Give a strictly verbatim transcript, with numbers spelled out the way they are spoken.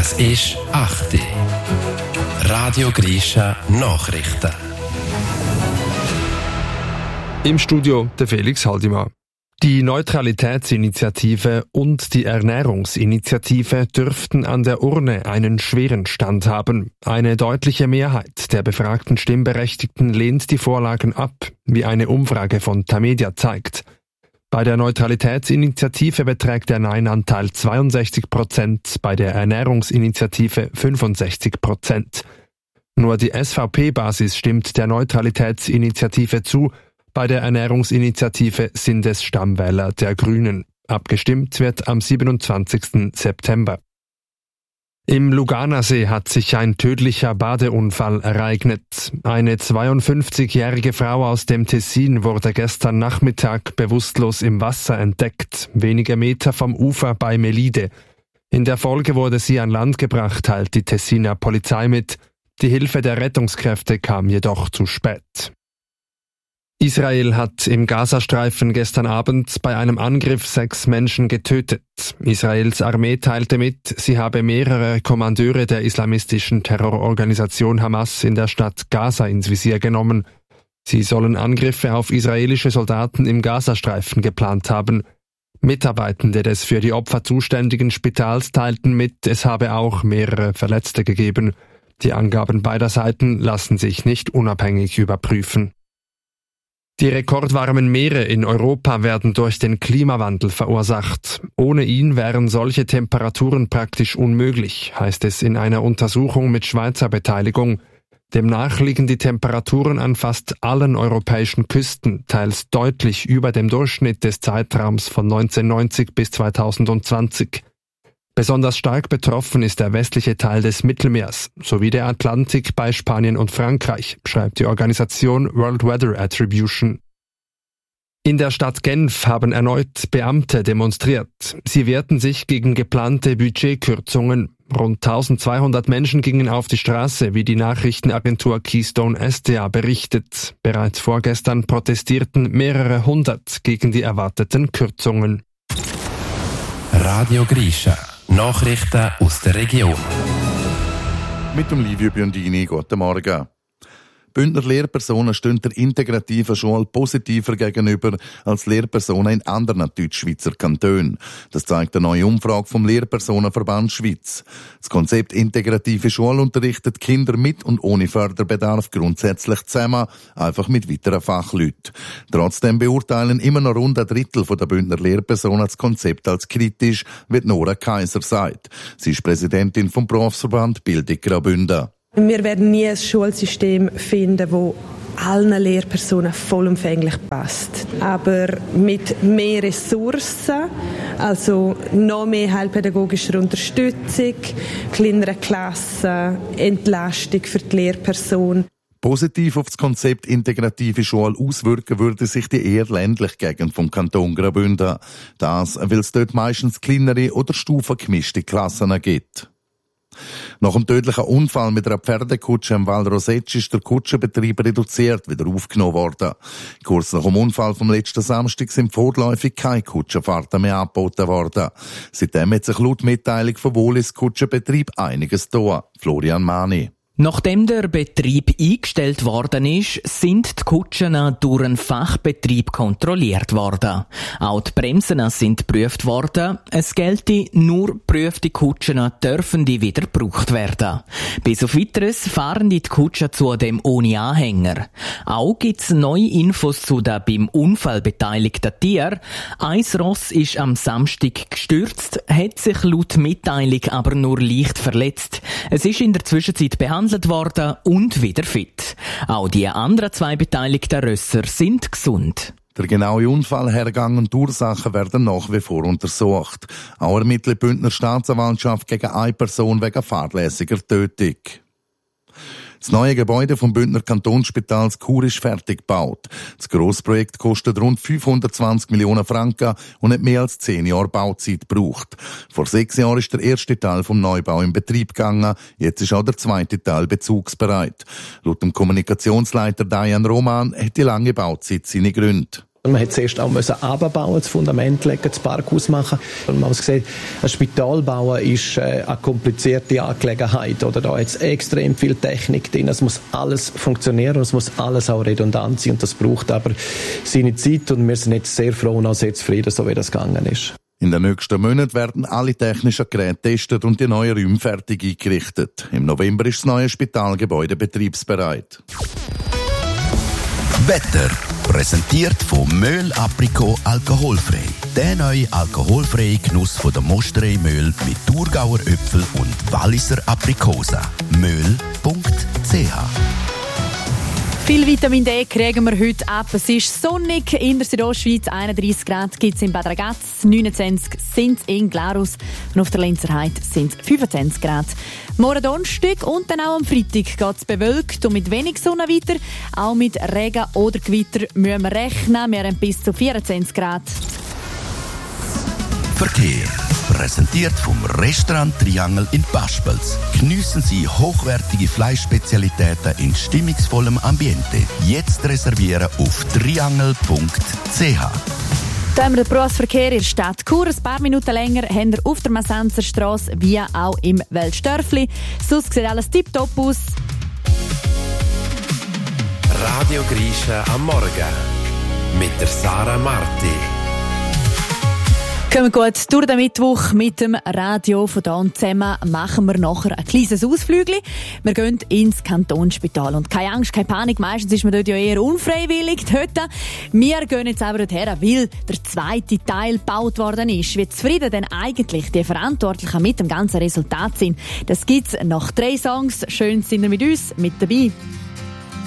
Es ist acht Uhr. Radio Grisha Nachrichten. Im Studio der Felix Haldimann. Die Neutralitätsinitiative und die Ernährungsinitiative dürften an der Urne einen schweren Stand haben. Eine deutliche Mehrheit der befragten Stimmberechtigten lehnt die Vorlagen ab, wie eine Umfrage von Tamedia zeigt. Bei der Neutralitätsinitiative beträgt der Nein-Anteil zweiundsechzig Prozent, bei der Ernährungsinitiative fünfundsechzig Prozent. Nur die S V P-Basis stimmt der Neutralitätsinitiative zu. Bei der Ernährungsinitiative sind es Stammwähler der Grünen. Abgestimmt wird am siebenundzwanzigsten September. Im Luganersee hat sich ein tödlicher Badeunfall ereignet. Eine zweiundfünfzigjährige Frau aus dem Tessin wurde gestern Nachmittag bewusstlos im Wasser entdeckt, wenige Meter vom Ufer bei Melide. In der Folge wurde sie an Land gebracht, teilt die Tessiner Polizei mit. Die Hilfe der Rettungskräfte kam jedoch zu spät. Israel hat im Gazastreifen gestern Abend bei einem Angriff sechs Menschen getötet. Israels Armee teilte mit, sie habe mehrere Kommandeure der islamistischen Terrororganisation Hamas in der Stadt Gaza ins Visier genommen. Sie sollen Angriffe auf israelische Soldaten im Gazastreifen geplant haben. Mitarbeitende des für die Opfer zuständigen Spitals teilten mit, es habe auch mehrere Verletzte gegeben. Die Angaben beider Seiten lassen sich nicht unabhängig überprüfen. Die rekordwarmen Meere in Europa werden durch den Klimawandel verursacht. Ohne ihn wären solche Temperaturen praktisch unmöglich, heißt es in einer Untersuchung mit Schweizer Beteiligung. Demnach liegen die Temperaturen an fast allen europäischen Küsten, teils deutlich über dem Durchschnitt des Zeitraums von neunzehnhundertneunzig bis zweitausendzwanzig. Besonders stark betroffen ist der westliche Teil des Mittelmeers sowie der Atlantik bei Spanien und Frankreich, schreibt die Organisation World Weather Attribution. In der Stadt Genf haben erneut Beamte demonstriert. Sie wehrten sich gegen geplante Budgetkürzungen. Rund eintausendzweihundert Menschen gingen auf die Straße, wie die Nachrichtenagentur Keystone S D A berichtet. Bereits vorgestern protestierten mehrere hundert gegen die erwarteten Kürzungen. Radio Grisha. Nachrichten aus der Region. Mit dem Livio Biondini, guten Morgen. Bündner Lehrpersonen stehen der integrativen Schule positiver gegenüber als Lehrpersonen in anderen Deutschschweizer Kantonen. Das zeigt eine neue Umfrage vom Lehrpersonenverband Schweiz. Das Konzept integrative Schule unterrichtet Kinder mit und ohne Förderbedarf grundsätzlich zusammen, einfach mit weiteren Fachleuten. Trotzdem beurteilen immer noch rund ein Drittel der Bündner Lehrpersonen das Konzept als kritisch, wie Nora Kaiser sagt. Sie ist Präsidentin vom Berufsverband Bildung Graubünden. Wir werden nie ein Schulsystem finden, das allen Lehrpersonen vollumfänglich passt. Aber mit mehr Ressourcen, also noch mehr heilpädagogischer Unterstützung, kleineren Klassen, Entlastung für die Lehrperson. Positiv auf das Konzept integrative Schule auswirken würde sich die eher ländliche Gegend vom Kanton Graubünden. Das, weil es dort meistens kleinere oder stufengemischte Klassen gibt. Nach einem tödlichen Unfall mit einer Pferdekutsche im Val Rosette ist der Kutschenbetrieb reduziert wieder aufgenommen worden. Kurz nach dem Unfall vom letzten Samstag sind vorläufig keine Kutschenfahrten mehr angeboten worden. Seitdem hat sich laut Mitteilung von Wohlis Kutschenbetrieb einiges getan. Florian Mani. Nachdem der Betrieb eingestellt worden ist, sind die Kutschen durch einen Fachbetrieb kontrolliert worden. Auch die Bremsen sind geprüft worden. Es gelte, nur geprüfte Kutschen dürfen die wieder gebraucht werden. Bis auf Weiteres fahren die Kutschen zudem ohne Anhänger. Auch gibt es neue Infos zu den beim Unfall beteiligten Tieren. Ein Ross ist am Samstag gestürzt, hat sich laut Mitteilung aber nur leicht verletzt. Es ist in der Zwischenzeit behandelt worden und wieder fit. Auch die anderen zwei beteiligten Rösser sind gesund. Der genaue Unfallhergang und die Ursachen werden nach wie vor untersucht. Auch ermittelt die Bündner Staatsanwaltschaft gegen eine Person wegen fahrlässiger Tötung. Das neue Gebäude vom Bündner Kantonsspital Chur ist fertig gebaut. Das Grossprojekt kostet rund fünfhundertzwanzig Millionen Franken und hat mehr als zehn Jahre Bauzeit gebraucht. Vor sechs Jahren ist der erste Teil vom Neubau in Betrieb gegangen. Jetzt ist auch der zweite Teil bezugsbereit. Laut dem Kommunikationsleiter Diane Roman hat die lange Bauzeit seine Gründe. Man hat zuerst auch runterbauen, das Fundament legen, das Parkhaus machen. Und man muss sehen, ein Spital bauen ist äh, eine komplizierte Angelegenheit. Oder da hat es extrem viel Technik drin. Es muss alles funktionieren und es muss alles auch redundant sein. Und das braucht aber seine Zeit. Und wir sind jetzt sehr froh und auch sehr zufrieden, so wie das gegangen ist. In den nächsten Monaten werden alle technischen Geräte getestet und die neuen Räume fertig eingerichtet. Im November ist das neue Spitalgebäude betriebsbereit. Wetter präsentiert von Möhl Aprikot alkoholfrei. Der neue alkoholfreie Genuss von der Mosterei Möhl mit Thurgauer Äpfel und Walliser Aprikosen. möhl punkt c h. Viel Vitamin D kriegen wir heute ab. Es ist sonnig in der Südostschweiz, einunddreissig Grad gibt es in Bad Ragaz, neunundzwanzig sind in Glarus und auf der Lenzer Heide sind fünfundzwanzig Grad. Morgen Donnerstag und dann auch am Freitag geht es bewölkt und mit wenig Sonne weiter. Auch mit Regen oder Gewitter müssen wir rechnen. Wir haben bis zu vierundzwanzig Grad. Verkehr. Präsentiert vom Restaurant Triangel in Paspels. Geniessen Sie hochwertige Fleischspezialitäten in stimmungsvollem Ambiente. Jetzt reservieren auf triangel punkt c h. Da haben wir den Berufsverkehr in der Stadt Chur. Ein paar Minuten länger haben wir auf der Masanzerstrasse wie auch im Weltstörfli. Sonst sieht alles tipptopp aus. Radio Grisha am Morgen mit der Sarah Marti. Kommen gut durch den Mittwoch mit dem Radio. Von da und zusammen machen wir nachher ein kleines Ausflügel. Wir gehen ins Kantonsspital. Und keine Angst, keine Panik, meistens ist man dort ja eher unfreiwillig. Heute. Wir gehen jetzt aber dorthin, weil der zweite Teil gebaut worden ist. Wie zufrieden denn eigentlich die Verantwortlichen mit dem ganzen Resultat sind, das gibt's nach drei Songs. Schön sind ihr mit uns mit dabei.